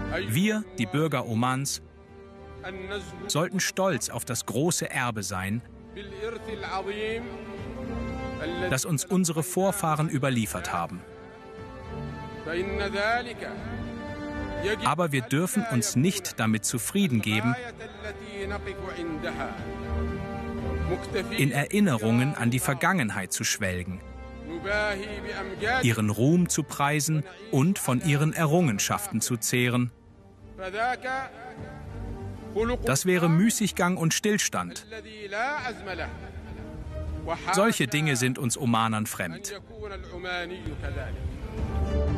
Wir, die Bürger Omans, sollten stolz auf das große Erbe sein, das uns unsere Vorfahren überliefert haben. Aber wir dürfen uns nicht damit zufrieden geben, in Erinnerungen an die Vergangenheit zu schwelgen, ihren Ruhm zu preisen und von ihren Errungenschaften zu zehren. Das wäre Müßiggang und Stillstand. Solche Dinge sind uns Omanern fremd.